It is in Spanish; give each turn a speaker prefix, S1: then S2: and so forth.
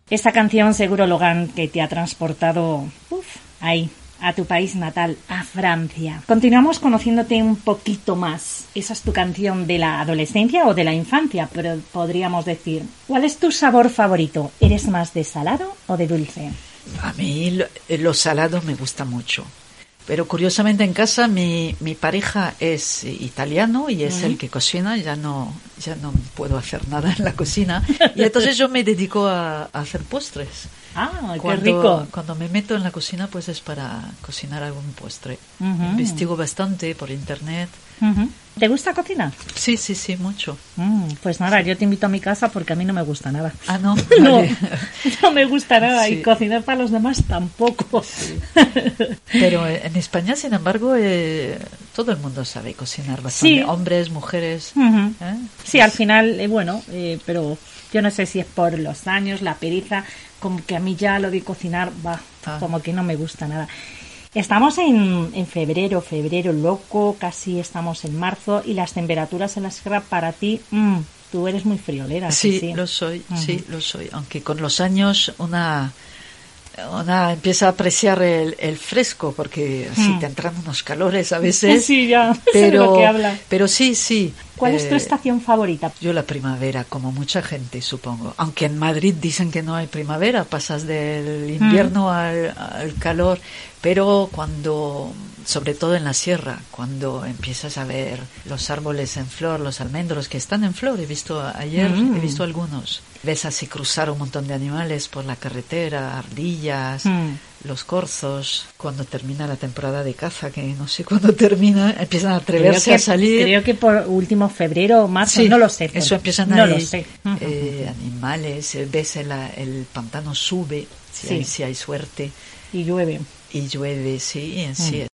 S1: Esta canción seguro, Logan, que te ha transportado ahí, a tu país natal, a Francia. Continuamos conociéndote un poquito más. Esa es tu canción de la adolescencia o de la infancia, pero podríamos decir, ¿cuál es tu sabor favorito? ¿Eres más de salado o de dulce?
S2: A mí lo salado me gusta mucho. Pero curiosamente en casa mi pareja es italiano y es el que cocina, ya no puedo hacer nada en la cocina. Y entonces yo me dedico a hacer postres.
S1: ¡Ah, qué rico!
S2: Cuando me meto en la cocina, pues es para cocinar algún postre. Investigo bastante por internet.
S1: ¿Te gusta cocinar?
S2: Sí, mucho.
S1: Pues nada, yo te invito a mi casa porque a mí no me gusta nada.
S2: Ah, ¿no?
S1: No me gusta nada,
S2: Sí.
S1: y cocinar para los demás tampoco.
S2: Sí. Pero en España, sin embargo, todo el mundo sabe cocinar bastante.
S1: Sí.
S2: Hombres, mujeres.
S1: Sí, al final, pero yo no sé si es por los años, la pereza, como que a mí ya lo de cocinar, como que no me gusta nada. Estamos en febrero loco, casi estamos en marzo, y las temperaturas en la sierra para ti, tú eres muy friolera.
S2: Sí, lo soy, aunque con los años una empieza a apreciar el fresco, porque así te entran unos calores a veces.
S1: Sí, ya, sé de lo que habla.
S2: Pero sí.
S1: ¿Cuál es tu estación favorita?
S2: Yo la primavera, como mucha gente, supongo. Aunque en Madrid dicen que no hay primavera, pasas del invierno al calor, pero sobre todo en la sierra, cuando empiezas a ver los árboles en flor, los almendros que están en flor, he visto algunos. Ves así cruzar un montón de animales por la carretera, ardillas, los corzos. Cuando termina la temporada de caza, que no sé cuándo termina, empiezan a atreverse a salir.
S1: Creo que por último febrero o marzo, no lo sé.
S2: Eso empiezan
S1: no
S2: ahí,
S1: lo sé.
S2: animales, ves el pantano sube, si hay suerte.
S1: Y llueve.
S2: Y llueve, sí.